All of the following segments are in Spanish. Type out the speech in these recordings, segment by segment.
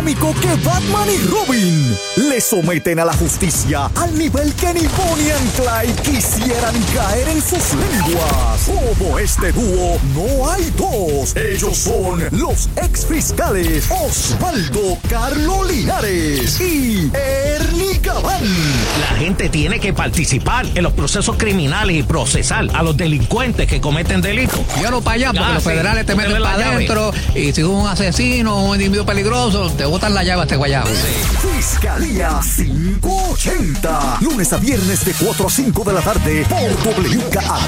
polémico que Batman y Robin. Le someten a la justicia al nivel que ni Bonnie and Clyde quisieran caer en sus lenguas. Como este dúo, no hay dos. Ellos son los exfiscales Osvaldo Carlo Linares y Ernie Gabán. La gente tiene que participar en los procesos criminales y procesar a los delincuentes que cometen delitos. Yo no para allá, porque los federales te meten para adentro y si un asesino o un individuo peligroso, te botan la llave a este guayabo. Fiscalía 580. Lunes a viernes de 4 a 5 de la tarde por WKAQ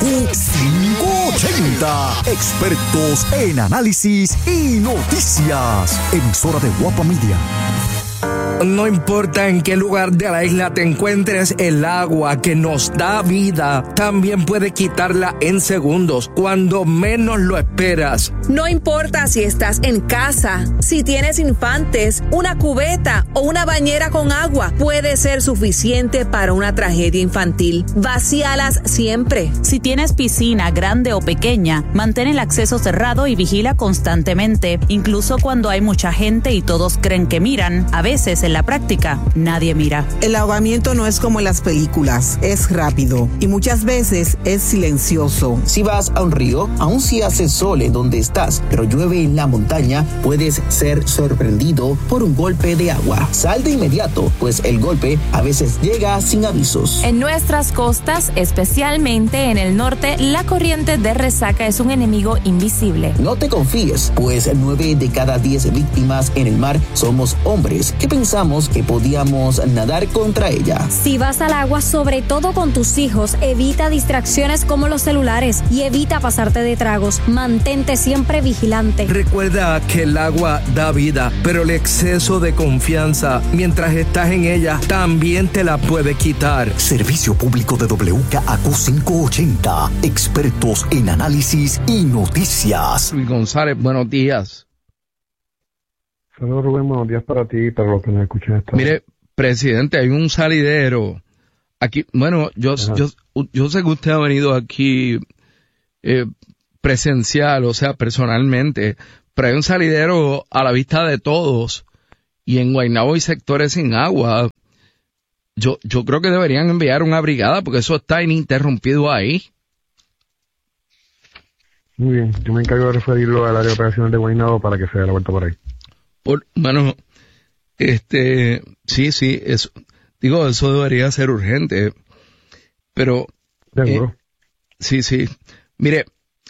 580. Expertos en análisis y noticias. Emisora de Guapa Media. No importa en qué lugar de la isla te encuentres, el agua que nos da vida también puede quitarla en segundos, cuando menos lo esperas. No importa si estás en casa, si tienes infantes, una cubeta o una bañera con agua, puede ser suficiente para una tragedia infantil. Vacíalas siempre. Si tienes piscina grande o pequeña, mantén el acceso cerrado y vigila constantemente, incluso cuando hay mucha gente y todos creen que miran. A veces en la práctica, nadie mira. El ahogamiento no es como en las películas, es rápido y muchas veces es silencioso. Si vas a un río, aun si hace sol en donde estás, pero llueve en la montaña, puedes ser sorprendido por un golpe de agua. Sal de inmediato, pues el golpe a veces llega sin avisos. En nuestras costas, especialmente en el norte, la corriente de resaca es un enemigo invisible. No te confíes, pues 9 de cada 10 víctimas en el mar somos hombres que pensamos que podíamos nadar contra ella. Si vas al agua, sobre todo con tus hijos, evita distracciones como los celulares y evita pasarte de tragos. Mantente siempre vigilante. Recuerda que el agua da vida, pero el exceso de confianza mientras estás en ella también te la puede quitar. Servicio público de WKAQ 580. Expertos en análisis y noticias. Luis González, buenos días. Saludos, Rubén, buenos días para ti y para los que nos escuchan esta Mire, presidente, hay un salidero aquí. Bueno, yo sé que usted ha venido aquí presencial, o sea, personalmente, pero hay un salidero a la vista de todos y en Guaynabo hay sectores sin agua. Yo creo que deberían enviar una brigada porque eso está ininterrumpido ahí. Muy bien, yo me encargo de referirlo al área operacional de Guaynabo para que se dé la vuelta por ahí. Bueno, sí, eso debería ser urgente, pero seguro. Sí. Mire,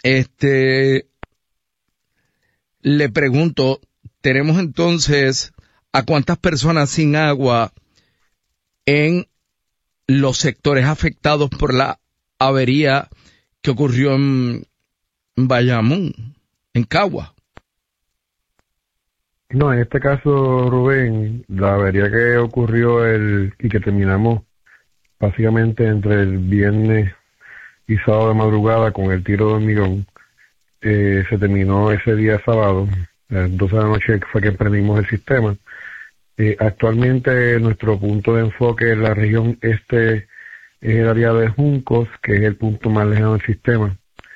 le pregunto, tenemos entonces a cuántas personas sin agua en los sectores afectados por la avería que ocurrió en Bayamón, en Cagua. No, en este caso, Rubén, la avería que ocurrió y que terminamos básicamente entre el viernes y sábado de madrugada con el tiro de hormigón, se terminó ese día sábado, a las 12 de la noche fue que prendimos el sistema. Actualmente nuestro punto de enfoque en la región este es el área de Juncos, que es el punto más lejano del sistema,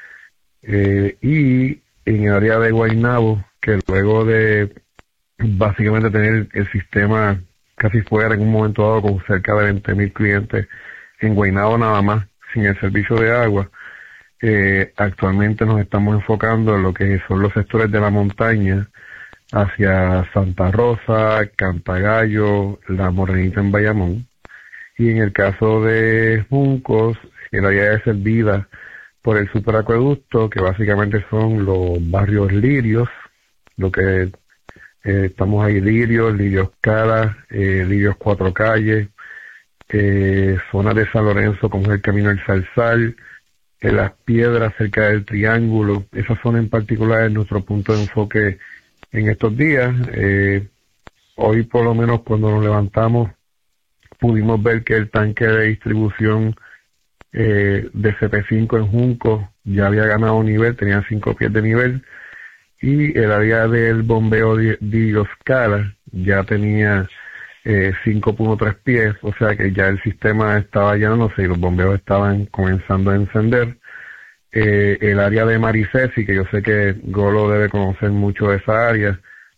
y en el área de Guaynabo, que luego de básicamente tener el sistema casi fuera en un momento dado con cerca de 20,000 clientes en Guaynabo nada más, sin el servicio de agua, actualmente nos estamos enfocando en lo que son los sectores de la montaña hacia Santa Rosa, Cantagallo, La Morenita en Bayamón, y en el caso de Juncos, el área es servida por el superacueducto, que básicamente son los barrios Lirios, lo que estamos ahí, Lirios Cara, Lirios Cuatro Calles, zona de San Lorenzo como es el Camino del Salsal, Las Piedras cerca del Triángulo. Esa zona en particular es nuestro punto de enfoque en estos días. Hoy por lo menos cuando nos levantamos pudimos ver que el tanque de distribución de CP5 en Junco ya había ganado nivel, tenía 5 pies de nivel, y el área del bombeo de Dioscala ya tenía 5.3 pies, o sea que ya el sistema estaba llenándose y los bombeos estaban comenzando a encender. El área de Maricesi, que yo sé que Golo debe conocer mucho de esa área,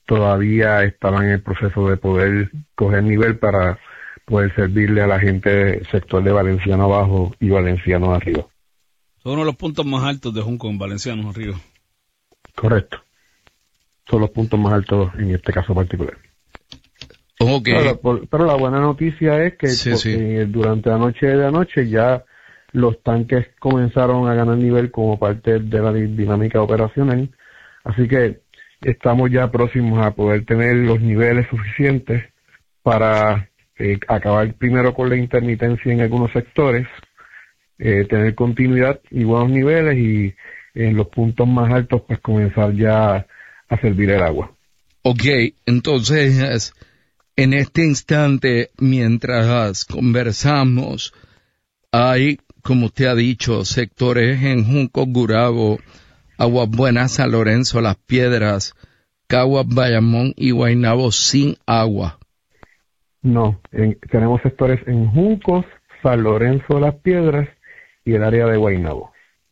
todavía estaban en el proceso de poder coger nivel para poder servirle a la gente del sector de Valenciano Abajo y Valenciano Arriba. Son uno de los puntos más altos de Junco en Valenciano Arriba. Correcto. Son los puntos más altos en este caso particular. Okay. Pero la buena noticia es que durante la noche de anoche ya los tanques comenzaron a ganar nivel como parte de la dinámica operacional. Así que estamos ya próximos a poder tener los niveles suficientes para acabar primero con la intermitencia en algunos sectores, tener continuidad y buenos niveles, y en los puntos más altos pues comenzar ya a servir el agua. Ok, entonces en este instante, mientras conversamos, hay, como usted ha dicho, sectores en Junco, Gurabo, Aguas Buenas, San Lorenzo, Las Piedras, Caguas, Bayamón y Guaynabo sin agua. No, tenemos sectores en Juncos, San Lorenzo, Las Piedras y el área de Guaynabo.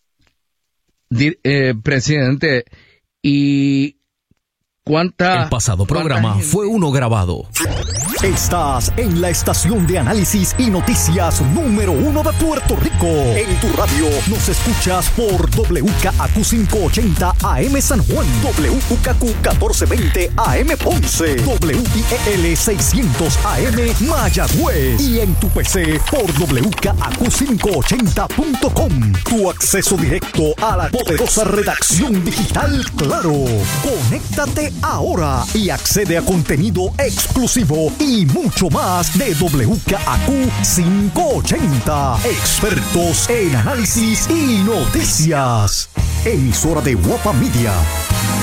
Presidente, ¿y cuánta? El pasado programa fue uno grabado. Estás en la estación de análisis y noticias número 1 de Puerto Rico. En tu radio nos escuchas por WKAQ 580 AM San Juan, WKQ 1420 AM Ponce, WIEL 600 AM Mayagüez y en tu PC por WKAQ580.com. Tu acceso directo a la poderosa redacción digital Claro. Conéctate ahora y accede a contenido exclusivo y mucho más de WKAQ 580. Expertos en análisis y noticias. Emisora de Guapa Media.